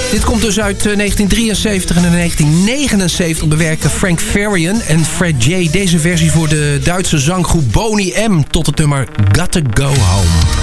Dit komt dus uit 1973 en in 1979 bewerken Frank Farian en Fred J. deze versie voor de Duitse zanggroep Boney M. tot het nummer Gotta Go Home.